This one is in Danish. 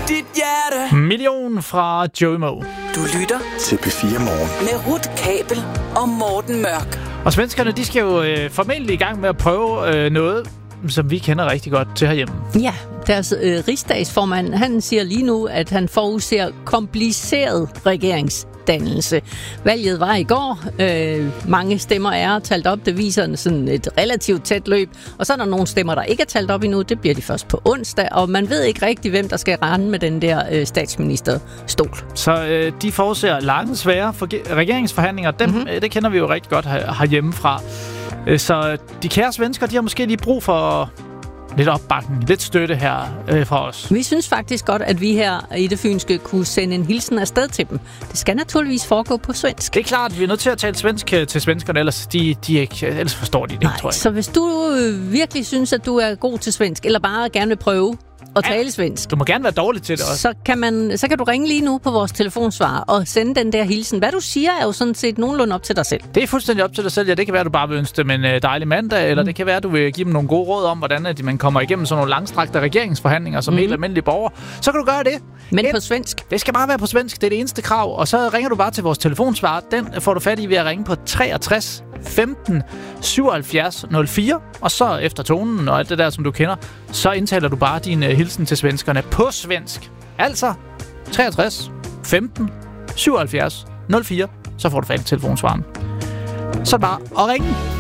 dit hjerte. Million fra Joey Moe. Du lytter til P4 Morgen med Ruth Kabel og Morten Mørk. Og svenskerne, de skal jo formentlig i gang med at prøve noget, som vi kender rigtig godt til herhjemme. Ja, deres rigsdagsformand, han siger lige nu, at han forudser kompliceret regeringsdannelse. Valget var i går. Mange stemmer er talt op. Det viser sådan et relativt tæt løb. Og så er der nogle stemmer, der ikke er talt op endnu. Det bliver de først på onsdag. Og man ved ikke rigtig, hvem der skal rende med den der statsministerstol. Så de forudser lange, svære regeringsforhandlinger. Dem, det kender vi jo rigtig godt herhjemmefra. Så de kære svensker, de har måske lige brug for lidt opbakning, lidt støtte her fra os. Vi synes faktisk godt, at vi her i det fynske kunne sende en hilsen afsted til dem. Det skal naturligvis foregå på svensk. Det er klart, at vi er nødt til at tale svensk til svenskerne, ellers forstår de det ikke, tror jeg. Så hvis du virkelig synes, at du er god til svensk, eller bare gerne vil prøve at tale svensk. Du må gerne være dårlig til det også. Så kan du ringe lige nu på vores telefonsvar og sende den der hilsen. Hvad du siger er jo sådan set nogenlunde op til dig selv. Det er fuldstændig op til dig selv. Ja, det kan være, at du bare vil ønske dem en dejlig mandag, eller det kan være, at du vil give dem nogle gode råd om, hvordan man kommer igennem sådan nogle langstrakte regeringsforhandlinger som helt almindelige borger. Så kan du gøre det. Men på svensk. Det skal bare være på svensk. Det er det eneste krav. Og så ringer du bare til vores telefonsvar. Den får du fat i ved at ringe på 63 15 77 04. Og så efter tonen og alt det der, som du kender, så indtaler du bare din hilsen til svenskerne på svensk. Altså 63 15 77 04. Så får du fat i telefonsvaren. Så bare at ringe.